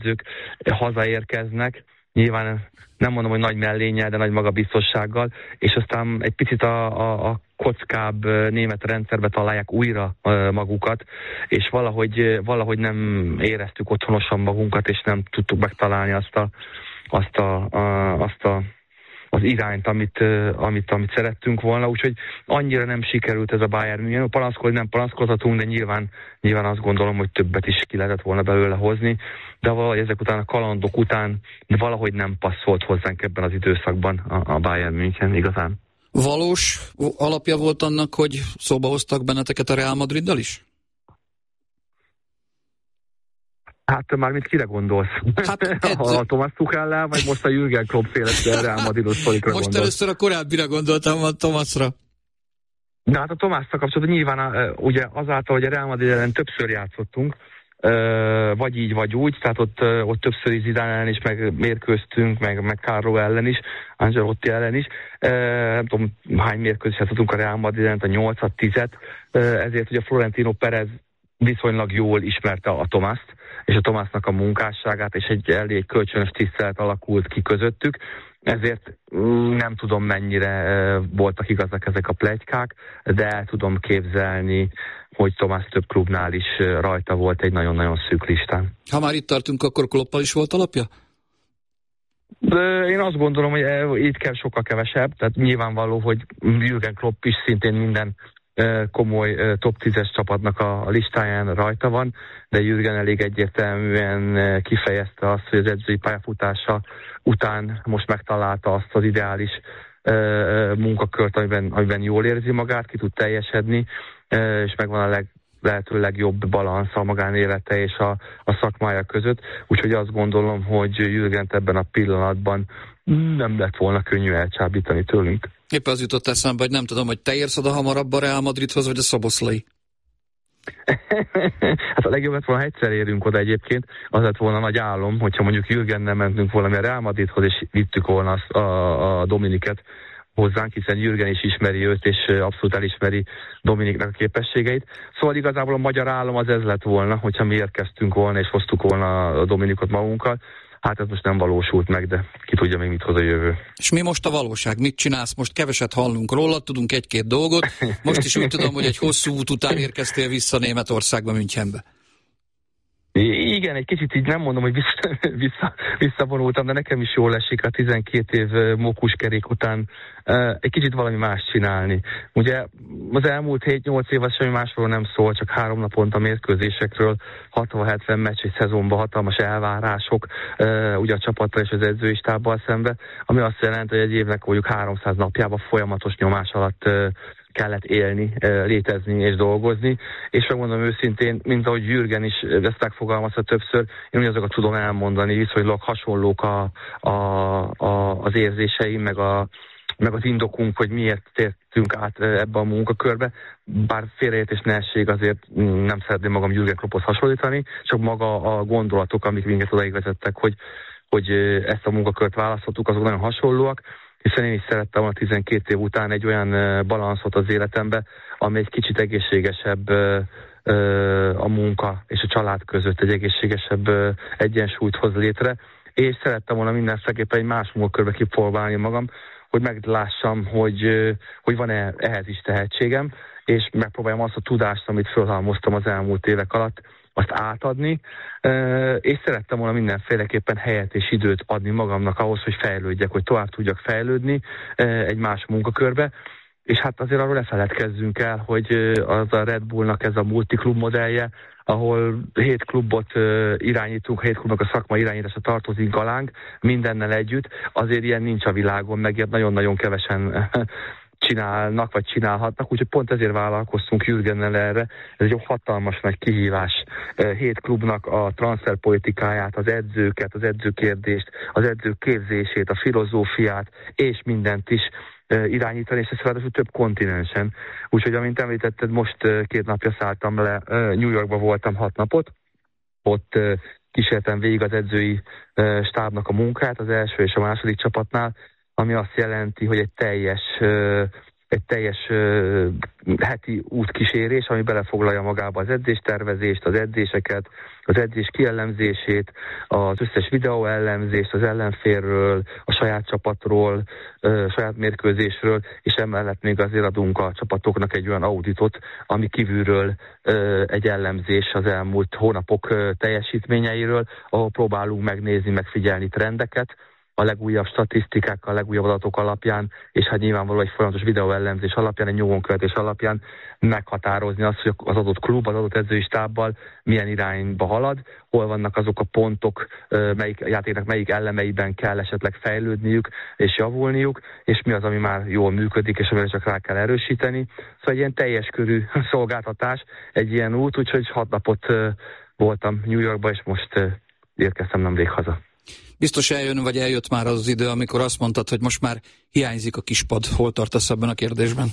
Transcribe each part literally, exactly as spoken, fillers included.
edzők hazaérkeznek, nyilván nem mondom, hogy nagy mellénnyel, de nagy magabiztossággal, és aztán egy picit a, a, a kockább német rendszerbe találják újra magukat, és valahogy, valahogy nem éreztük otthonosan magunkat, és nem tudtuk megtalálni azt a, azt a, a, azt a az irányt, amit, amit, amit szerettünk volna, úgyhogy annyira nem sikerült ez a Bayern München. Panaszkodni nem panaszkodhatunk, de nyilván, nyilván azt gondolom, hogy többet is ki lehetett volna belőle hozni, de valahogy ezek után a kalandok után valahogy nem passzolt hozzánk ebben az időszakban a, a Bayern München igazán. Valós alapja volt annak, hogy szóba hoztak benneteket a Real Madriddal is? Hát már mit kire gondolsz? Hát edző... A Thomas Tuchellel, vagy most a Jürgen Klopp féle Real Madridos szorikra most gondolsz? Most először a korábbira gondoltam, a Thomasra. Na hát a Thomasszal kapcsolatban nyilván ugye azáltal, hogy a Real Madrid ellen többször játszottunk, vagy így, vagy úgy, tehát ott, ott többször is Zidane ellen is, meg mérkőztünk, meg, meg Carlo ellen is, Ancelotti ellen is. Nem tudom, hány mérkőzést játszottunk a Real Madrid ellen, a nyolcat, tízet, ezért ugye Florentino Perez viszonylag jól ismerte a Thomaszt, és a Thomasnak a munkásságát, és egy elég kölcsönös tisztelet alakult ki közöttük, ezért nem tudom, mennyire voltak igazak ezek a pletykák, de el tudom képzelni, hogy Thomas több klubnál is rajta volt egy nagyon-nagyon szűk listán. Ha már itt tartunk, akkor Kloppal is volt alapja? De én azt gondolom, hogy itt kell sokkal kevesebb, tehát nyilvánvaló, hogy Jürgen Klopp is szintén minden komoly top tízes csapatnak a listáján rajta van, de Jürgen elég egyértelműen kifejezte azt, hogy az edzői pályafutása után most megtalálta azt az ideális munkakört, amiben, amiben jól érzi magát, ki tud teljesedni, és megvan a leg, lehető legjobb balansz a magánélete és a, a szakmája között, úgyhogy azt gondolom, hogy Jürgent ebben a pillanatban nem lett volna könnyű elcsábítani tőlünk. Éppen az jutott eszembe, hogy nem tudom, hogy te érsz oda hamarabb a Real Madridhoz, vagy a Szoboszlai? Hát a legjobb lett volna, egyszer érünk oda egyébként, az lett volna nagy álom, hogyha mondjuk Jürgennel mentünk volna a Real Madridhoz, és vittük volna a, a Dominiket hozzánk, hiszen Jürgen is ismeri őt, és abszolút elismeri Dominiknak a képességeit. Szóval igazából a magyar álom az ez lett volna, hogyha mi érkeztünk volna, és hoztuk volna a Dominikot magunkkal. Hát ez most nem valósult meg, de ki tudja még mit hoz a jövő. És mi most a valóság? Mit csinálsz? Most keveset hallunk róla, tudunk egy-két dolgot. Most is úgy tudom, hogy egy hosszú út után érkeztél vissza Németországba, Münchenbe. Igen, egy kicsit így nem mondom, hogy vissza, vissza, visszavonultam, de nekem is jól esik a tizenkét év mókuskerék után uh, egy kicsit valami más csinálni. Ugye az elmúlt hét-nyolc év az semmi másról nem szól, csak három naponta mérkőzésekről, hatvan-hetven meccs egy szezonban, hatalmas elvárások, uh, ugye a csapattal és az edzői stábbal szembe, ami azt jelenti, hogy egy évnek mondjuk háromszáz napjában folyamatos nyomás alatt uh, kellett élni, létezni és dolgozni, és megmondom őszintén, mint ahogy Jürgen is ezt megfogalmazta többször, én ugyanazokat tudom elmondani, viszonylag hasonlók a, a, a, az érzéseim, meg, a, meg az indokunk, hogy miért tértünk át ebbe a munkakörbe, bár félreértés ne essék, azért nem szeretném magam Jürgen Klopphoz hasonlítani, csak maga a gondolatok, amik minket odaig vezettek, hogy, hogy ezt a munkakört választottuk, azok nagyon hasonlóak, hiszen én is szerettem volna tizenkét év után egy olyan balanszot az életembe, ami egy kicsit egészségesebb a munka és a család között, egy egészségesebb egyensúlyt hoz létre, és szerettem volna mindenféleképpen egy más munkakörbe kipróbálni magam, hogy meglássam, hogy, hogy van-e ehhez is tehetségem, és megpróbáljam azt a tudást, amit fölhalmoztam az elmúlt évek alatt, azt átadni, és szerettem volna mindenféleképpen helyet és időt adni magamnak ahhoz, hogy fejlődjek, hogy tovább tudjak fejlődni egy más munkakörbe, és hát azért arról lefeledkezzünk el, hogy az a Red Bullnak ez a multiklub modellje, ahol hét klubot irányítunk, hét klubnak a szakma irányítása tartozik alánk, mindennel együtt, azért ilyen nincs a világon, meg ilyet nagyon-nagyon kevesen csinálnak, vagy csinálhatnak, úgyhogy pont ezért vállalkoztunk Jürgennel erre. Ez egy hatalmas nagy kihívás. Hét klubnak a transferpolitikáját, az edzőket, az edzőkérdést, az edzők képzését, a filozófiát, és mindent is irányítani, és ez ráadásul több kontinensen. Úgyhogy, amint említetted, most két napja szálltam le, New Yorkba voltam hat napot, ott kísértem végig az edzői stábnak a munkát, az első és a második csapatnál, ami azt jelenti, hogy egy teljes egy teljes uh, heti útkísérés, ami belefoglalja magába az edzéstervezést, az edzéseket, az edzés kielemzését, az összes videó elemzést az ellenfélről, a saját csapatról, uh, saját mérkőzésről, és emellett még azért adunk a csapatoknak egy olyan auditot, ami kívülről uh, egy elemzés az elmúlt hónapok uh, teljesítményeiről, ahol próbálunk megnézni, megfigyelni trendeket, a legújabb statisztikák, a legújabb adatok alapján, és hát nyilvánvaló egy folyamatos videóellenzés alapján, egy nyomonkövetés alapján meghatározni azt, hogy az adott klub, az adott edzői stábbal milyen irányba halad, hol vannak azok a pontok, melyik játéknak melyik elemeiben kell esetleg fejlődniük és javulniuk, és mi az, ami már jól működik, és amire csak rá kell erősíteni. Szóval egy ilyen teljes körű szolgáltatás, egy ilyen út, úgyhogy hat napot voltam New Yorkba, és most érkeztem nemrég haza. Biztos eljön, vagy eljött már az idő, amikor azt mondtad, hogy most már hiányzik a kispad. Hol tartasz ebben a kérdésben?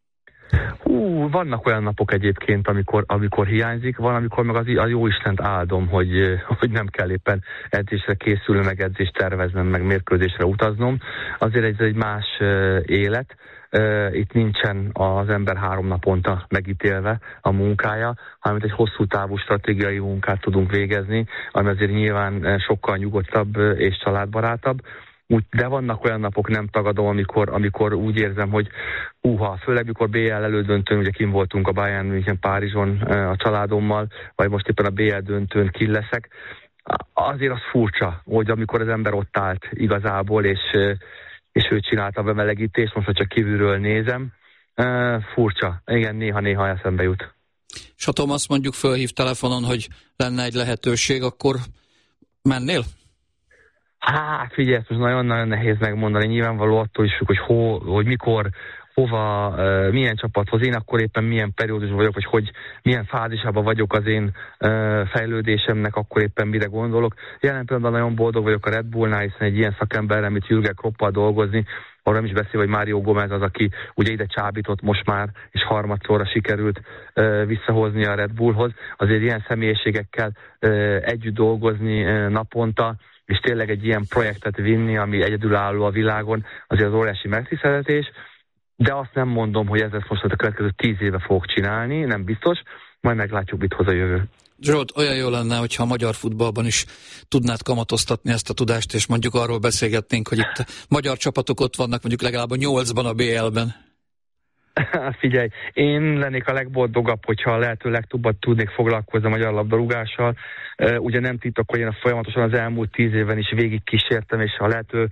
Hú, vannak olyan napok egyébként, amikor, amikor hiányzik, van, amikor meg az, az jó Istent áldom, hogy, hogy nem kell éppen edzésre készülni, meg edzést terveznem, meg mérkőzésre utaznom. Azért ez egy más élet. Uh, itt nincsen az ember három naponta megítélve a munkája, hanem egy hosszú távú stratégiai munkát tudunk végezni, ami azért nyilván sokkal nyugodtabb és családbarátabb. Úgy, de vannak olyan napok, nem tagadom, amikor, amikor úgy érzem, hogy húha, főleg mikor bé el elődöntőn, ugye kim voltunk a Bayern München Párizson a családommal, vagy most éppen a bé el döntőn kin leszek, azért az furcsa, hogy amikor az ember ott állt igazából, és és ő csinálta a bemelegítést, most, hogy csak kívülről nézem. Uh, furcsa. Igen, néha-néha eszembe jut. És ha Thomas mondjuk fölhív telefonon, hogy lenne egy lehetőség, akkor mennél? Hát figyelj, ezt most nagyon-nagyon nehéz megmondani. Nyilvánvaló attól is függ, hogy, ho, hogy mikor, hova, uh, milyen csapathoz, én akkor éppen milyen periódusban vagyok, vagy hogy milyen fázisában vagyok az én uh, fejlődésemnek, akkor éppen mire gondolok. Jelen pillanatban nagyon boldog vagyok a Red Bullnál, hiszen egy ilyen szakemberrel, mint Jürgen Kloppal dolgozni, arra nem is beszél, hogy Mário Gomez az, aki ugye ide csábított most már, és harmadszorra sikerült uh, visszahozni a Red Bullhoz. Azért ilyen személyiségekkel uh, együtt dolgozni uh, naponta, és tényleg egy ilyen projektet vinni, ami egyedülálló a világon, azért az óriási megtiszteltetés. De azt nem mondom, hogy ez most a következő tíz éve fogok csinálni, nem biztos, majd meglátjuk, mit hoz a jövő. Zsolt, olyan jó lenne, hogyha a magyar futballban is tudnád kamatoztatni ezt a tudást, és mondjuk arról beszélgetnénk, hogy itt magyar csapatok ott vannak, mondjuk legalább a nyolcban a bé el-ben. Figyelj, én lennék a legboldogabb, hogyha a lehető legtöbbet tudnék foglalkozni a magyar labdarúgással. Ugye nem titok, hogy én folyamatosan az elmúlt tíz évben is végig kísértem, és a lehető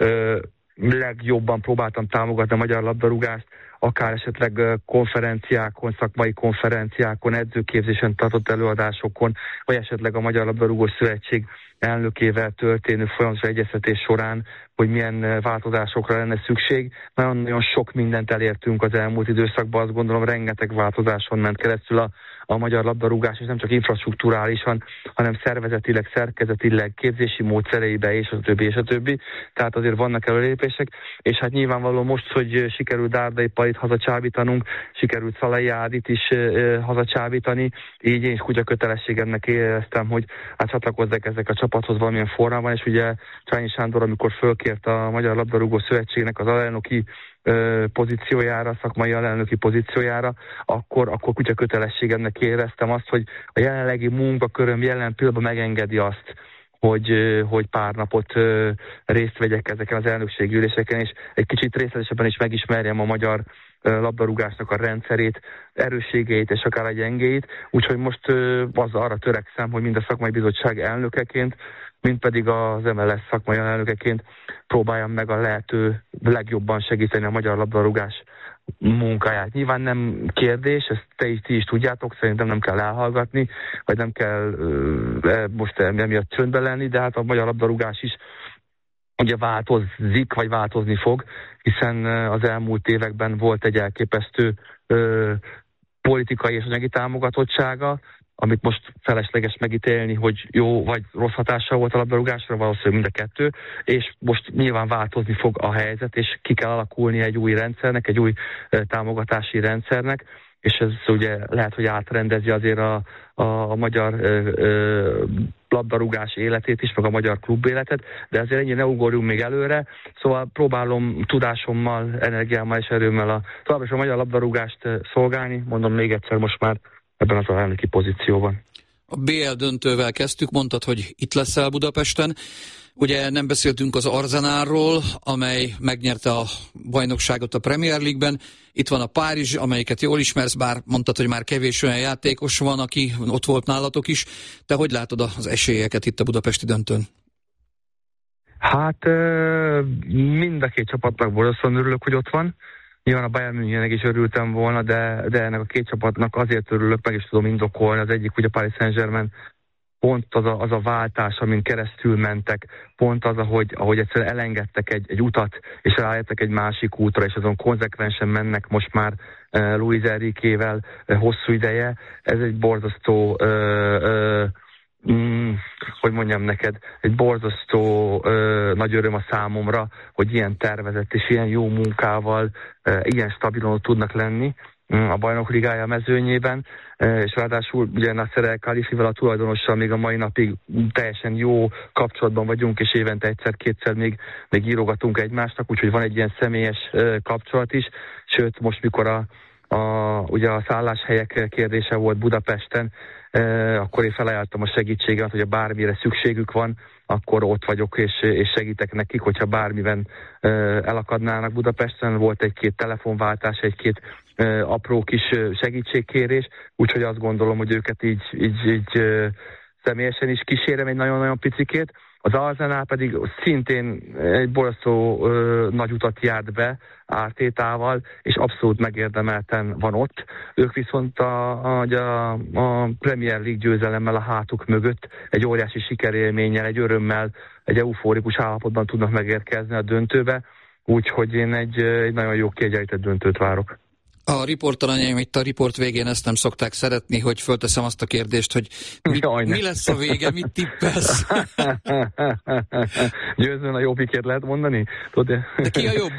legjobban próbáltam támogatni a magyar labdarúgást, akár esetleg konferenciákon, szakmai konferenciákon, edzőképzésen tartott előadásokon, vagy esetleg a Magyar Labdarúgó Szövetség elnökével történő folyamatos egyeztetés során, hogy milyen változásokra lenne szükség. Nagyon-nagyon sok mindent elértünk az elmúlt időszakban, azt gondolom rengeteg változáson ment keresztül a, a magyar labdarúgás, és nem csak infrastrukturálisan, hanem szervezetileg, szerkezetileg, képzési módszereibe, és a többi, és a többi. Tehát azért vannak előrelépések, és hát nyilvánvaló most, hogy sikerült Dárdai Palit hazacsábítanunk, sikerült Szalai Ádit is e, hazacsábítani, így én is kutya kötelességemnek éreztem, hogy hát csatlakozzak ezek a csapathoz valamilyen formában, és ugye Csányi Sándor, amikor fölkért a Magyar Labdarúgó Szövetségnek az alelnöki pozíciójára, szakmai alelnöki pozíciójára, akkor, akkor kutya kötelességemnek éreztem azt, hogy a jelenlegi munkaköröm jelen pillanatban megengedi azt, hogy, hogy pár napot részt vegyek ezeken az elnökségi üléseken, és egy kicsit részletesebben is megismerjem a magyar labdarúgásnak a rendszerét, erősségeit és akár a gyengéit, úgyhogy most az arra törekszem, hogy mind a szakmai bizottság elnökeként, mint pedig az em el es szakmai elnökeként próbáljam meg a lehető legjobban segíteni a magyar labdarúgás munkáját. Nyilván nem kérdés, ezt te is, ti is tudjátok, szerintem nem kell elhallgatni, vagy nem kell uh, most emiatt csöndben lenni, de hát a magyar labdarúgás is ugye változik, vagy változni fog, hiszen az elmúlt években volt egy elképesztő uh, politikai és anyagi támogatottsága, amit most felesleges megítélni, hogy jó vagy rossz hatással volt a labdarúgásra, valószínűleg mind a kettő, és most nyilván változni fog a helyzet, és ki kell alakulni egy új rendszernek, egy új uh, támogatási rendszernek, és ez ugye lehet, hogy átrendezi azért a, a, a magyar uh, uh, labdarúgás életét is, meg a magyar klub életet, de azért ennyi ne ugorjunk még előre, szóval próbálom tudásommal, energiámmal és erőmmel a, továbbra is a magyar labdarúgást szolgálni, mondom még egyszer most már ebben az elnöki pozícióban. A bé el döntővel kezdtük, mondtad, hogy itt leszel Budapesten. Ugye nem beszéltünk az Arzenálról, amely megnyerte a bajnokságot a Premier League-ben. Itt van a Párizs, amelyiket jól ismersz, bár mondtad, hogy már kevés olyan játékos van, aki ott volt nálatok is. Te hogy látod az esélyeket itt a budapesti döntőn? Hát mind a két csapatnak borzasztóan örülök, hogy ott van. Nyilván a Bayern Münchennek is örültem volna, de, de ennek a két csapatnak azért örülök, meg is tudom indokolni. Az egyik ugye Paris Saint-Germain, pont az a, az a váltás, amin keresztül mentek, pont az, ahogy, ahogy egyszerűen elengedtek egy, egy utat, és rájöttek egy másik útra, és azon konzekvensen mennek most már uh, Luis Enriquével uh, hosszú ideje. Ez egy borzasztó, uh, uh, mm, hogy mondjam neked, egy borzasztó uh, nagy öröm a számomra, hogy ilyen tervezett és ilyen jó munkával, uh, ilyen stabilon tudnak lenni a Bajnok Ligája mezőnyében, és ráadásul ugye Nasser El Khalifivel, a tulajdonossal még a mai napig teljesen jó kapcsolatban vagyunk, és évente egyszer-kétszer még, még írogatunk egymásnak, úgyhogy van egy ilyen személyes kapcsolat is, sőt most mikor a, a, ugye a szálláshelyek kérdése volt Budapesten, akkor én felajánlottam a segítséget, hogy ha bármire szükségük van, akkor ott vagyok, és, és segítek nekik, hogyha bármiben elakadnának Budapesten. Volt egy-két telefonváltás, egy-két apró kis segítségkérés, úgyhogy azt gondolom, hogy őket így, így, így személyesen is kísérem egy nagyon-nagyon picikét. Az Arzenál pedig szintén egy borzasztó nagy utat járt be Ártétával, és abszolút megérdemelten van ott. ők viszont a, a, a Premier League győzelemmel a hátuk mögött egy óriási sikerélménnyel, egy örömmel, egy eufórikus állapotban tudnak megérkezni a döntőbe, úgyhogy én egy, egy nagyon jó kiegyenlített döntőt várok. A riportalanyaim itt a riport végén ezt nem szokták szeretni, hogy fölteszem azt a kérdést, hogy mi, Jaj, mi lesz a vége, mit tippelsz? Győzően a jobbikért lehet mondani? Tudod, de ki a jobb?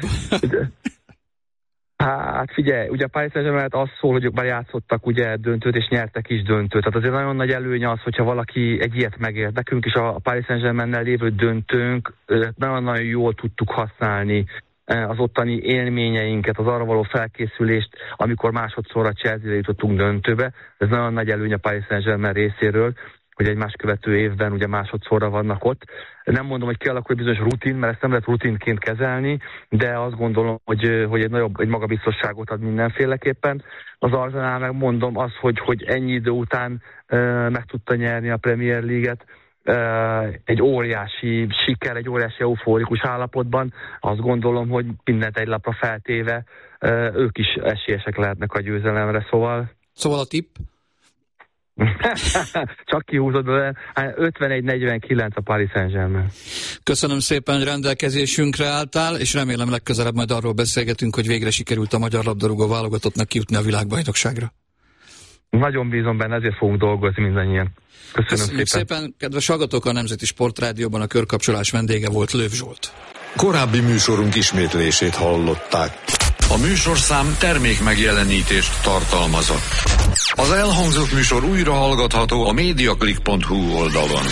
Hát figyelj, ugye a Paris Saint-Germain az szól, hogy már játszottak ugye döntőt, és nyertek is döntőt. Tehát azért nagyon nagy előnye az, hogyha valaki egy ilyet megért. Nekünk is a Paris Saint-Germainnel lévő döntőnk nagyon-nagyon jól tudtuk használni az ottani élményeinket, az arra való felkészülést, amikor másodszorra Chelsea-re jutottunk döntőbe. Ez nagyon nagy előny a Paris Saint-Germain részéről, hogy egymás követő évben ugye másodszorra vannak ott. Nem mondom, hogy kialakul egy bizonyos rutin, mert ezt nem lehet rutinként kezelni, de azt gondolom, hogy, hogy egy nagyobb, egy magabiztosságot ad mindenféleképpen. Az Arsenal meg mondom az, hogy, hogy ennyi idő után uh, meg tudta nyerni a Premier League-et, Uh, egy óriási siker, egy óriási eufórikus állapotban. Azt gondolom, hogy mindent egy lapra feltéve uh, ők is esélyesek lehetnek a győzelemre, szóval... Szóval a tipp? Csak kihúzod, ötvenegy negyvenkilenc a Paris Saint-Germain. Köszönöm szépen, hogy rendelkezésünkre álltál, és remélem legközelebb majd arról beszélgetünk, hogy végre sikerült a magyar labdarúgó válogatottnak kijutni a világbajnokságra. Nagyon bízom benne, ezért fogunk dolgozni mindannyian. Köszönöm Köszönjük szépen. szépen. Kedves hallgatók, a Nemzeti Sportrádióban a körkapcsolás vendége volt Löw Zsolt. Korábbi műsorunk ismétlését hallották. A műsorszám termék megjelenítést tartalmazott. Az elhangzott műsor újra hallgatható a mediaclick pont hu oldalon.